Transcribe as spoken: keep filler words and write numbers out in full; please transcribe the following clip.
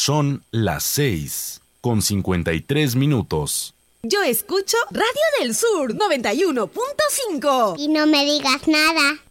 Son las seis con cincuenta y tres minutos. Yo escucho Radio del Sur noventa y uno punto cinco. Y no me digas nada.